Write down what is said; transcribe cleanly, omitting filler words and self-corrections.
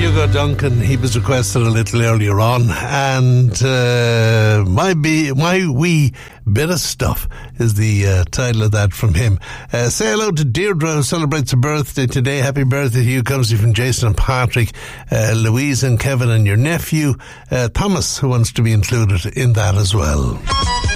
Hugo Duncan. He was requested a little earlier on, and my wee bit of stuff is the title of that from him. Say hello to Deirdre, who celebrates her birthday today. Happy birthday to you. Comes to you from Jason and Patrick, Louise and Kevin and your nephew Thomas, who wants to be included in that as well.